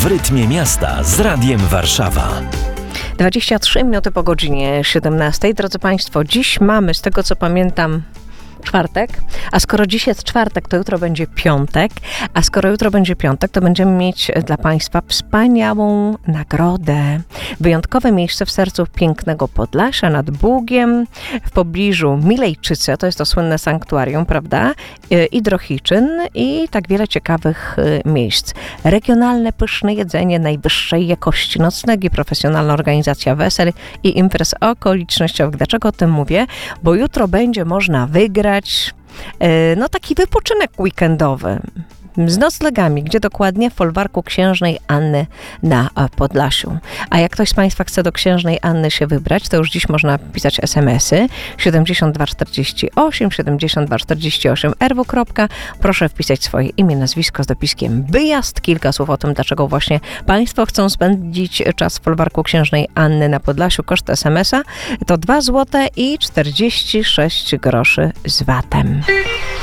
W rytmie miasta z Radiem Warszawa. 23 minuty po godzinie 17. Drodzy Państwo, dziś mamy, z tego co pamiętam, czwartek, a skoro dziś jest czwartek, to jutro będzie piątek, a skoro jutro będzie piątek, to będziemy mieć dla Państwa wspaniałą nagrodę. Wyjątkowe miejsce w sercu pięknego Podlasia, nad Bugiem, w pobliżu Milejczyce, to jest to słynne sanktuarium, prawda? I Drohiczyn i tak wiele ciekawych miejsc. Regionalne, pyszne jedzenie najwyższej jakości, noclegi, profesjonalna organizacja wesel i imprez okolicznościowych. Dlaczego o tym mówię? Bo jutro będzie można wygrać taki wypoczynek weekendowy z noclegami, gdzie dokładnie? W folwarku Księżnej Anny na Podlasiu. A jak ktoś z Państwa chce do Księżnej Anny się wybrać, to już dziś można pisać SMS-y 7248 7248 RW. Proszę wpisać swoje imię, nazwisko z dopiskiem wyjazd. Kilka słów o tym, dlaczego właśnie Państwo chcą spędzić czas w folwarku Księżnej Anny na Podlasiu. Koszt SMS-a to 2 zł i 46 groszy z VAT-em.